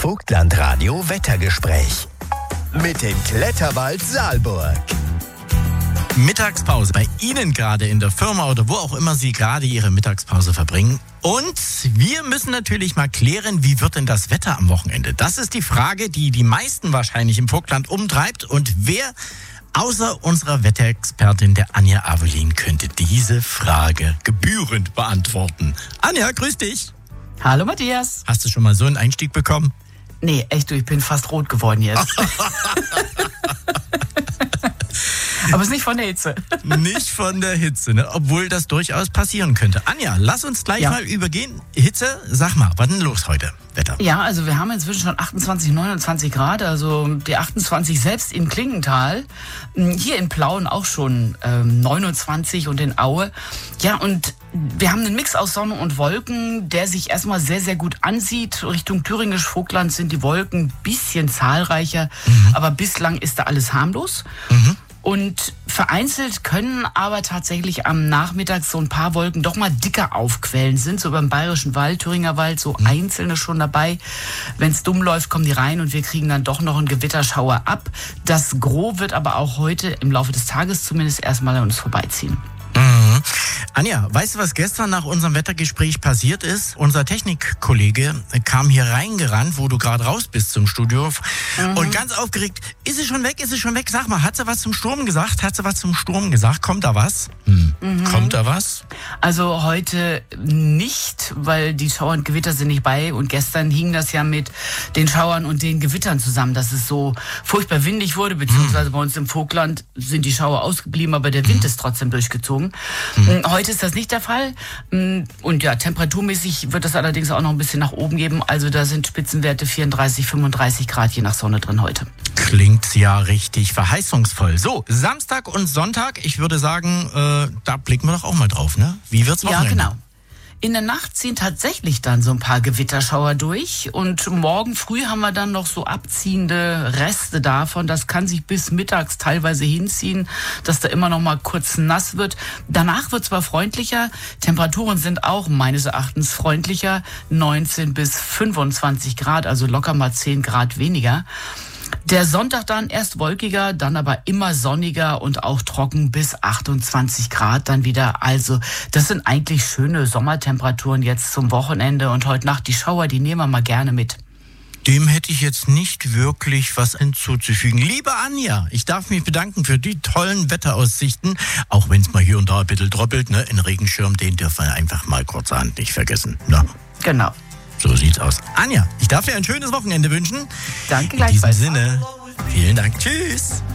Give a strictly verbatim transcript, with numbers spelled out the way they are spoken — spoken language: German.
Vogtlandradio Wettergespräch mit dem Kletterwald Saalburg. Mittagspause bei Ihnen gerade in der Firma oder wo auch immer Sie gerade Ihre Mittagspause verbringen. Und wir müssen natürlich mal klären, wie wird denn das Wetter am Wochenende? Das ist die Frage, die die meisten wahrscheinlich im Vogtland umtreibt. Und wer außer unserer Wetterexpertin, der Anja Avelin, könnte diese Frage gebührend beantworten? Anja, grüß dich. Hallo Matthias. Hast du schon mal so einen Einstieg bekommen? Nee, echt, du, ich bin fast rot geworden jetzt. Aber es ist nicht von der Hitze. Nicht von der Hitze, ne? Obwohl das durchaus passieren könnte. Anja, lass uns gleich ja. mal übergehen. Hitze, sag mal, was ist denn los heute? Wetter? Ja, also wir haben inzwischen schon achtundzwanzig, neunundzwanzig Grad, also die achtundzwanzig selbst in Klingenthal. Hier in Plauen auch schon ähm, neunundzwanzig und in Aue. Ja, und wir haben einen Mix aus Sonne und Wolken, der sich erstmal sehr, sehr gut ansieht. Richtung Thüringisch-Vogtland sind die Wolken ein bisschen zahlreicher, mhm. aber bislang ist da alles harmlos. Mhm. Und vereinzelt können aber tatsächlich am Nachmittag so ein paar Wolken doch mal dicker aufquellen. Sind so beim Bayerischen Wald, Thüringer Wald, so mhm. einzelne schon dabei. Wenn es dumm läuft, kommen die rein und wir kriegen dann doch noch einen Gewitterschauer ab. Das Gros wird aber auch heute im Laufe des Tages zumindest erstmal an uns vorbeiziehen. Mhm. Anja, weißt du, was gestern nach unserem Wettergespräch passiert ist? Unser Technikkollege kam hier reingerannt, wo du gerade raus bist zum Studio. Mhm. Und ganz aufgeregt, ist sie schon weg, ist sie schon weg? Sag mal, hat sie was zum Sturm gesagt? Hat sie was zum Sturm gesagt? Kommt da was? Hm. Mhm. Kommt da was? Also heute nicht, weil die Schauer und Gewitter sind nicht bei. Und gestern hing das ja mit den Schauern und den Gewittern zusammen, dass es so furchtbar windig wurde. Beziehungsweise mhm. bei uns im Vogtland sind die Schauer ausgeblieben, aber der Wind mhm. ist trotzdem durchgezogen. Mhm. Heute ist das nicht der Fall. Und ja, temperaturmäßig wird das allerdings auch noch ein bisschen nach oben geben. Also da sind Spitzenwerte vierunddreißig, fünfunddreißig Grad je nach Sonne drin heute. Klingt ja richtig verheißungsvoll. So, Samstag und Sonntag, ich würde sagen, äh, da blicken wir doch auch mal drauf, ne? Wie wird's Wochenende? Ja, genau. In der Nacht ziehen tatsächlich dann so ein paar Gewitterschauer durch und morgen früh haben wir dann noch so abziehende Reste davon. Das kann sich bis mittags teilweise hinziehen, dass da immer noch mal kurz nass wird. Danach wird es zwar freundlicher, Temperaturen sind auch meines Erachtens freundlicher, neunzehn bis fünfundzwanzig Grad, also locker mal zehn Grad weniger. Der Sonntag dann erst wolkiger, dann aber immer sonniger und auch trocken bis achtundzwanzig Grad dann wieder. Also das sind eigentlich schöne Sommertemperaturen jetzt zum Wochenende und heute Nacht die Schauer, die nehmen wir mal gerne mit. Dem hätte ich jetzt nicht wirklich was hinzuzufügen. Liebe Anja, ich darf mich bedanken für die tollen Wetteraussichten. Auch wenn es mal hier und da ein bisschen droppelt, ne? Ein Regenschirm, den dürfen wir einfach mal kurzerhand nicht vergessen. Na? Genau. So sieht's aus. Anja, ich darf dir ein schönes Wochenende wünschen. Danke gleichfalls. In diesem gleichfalls. Sinne, vielen Dank. Tschüss.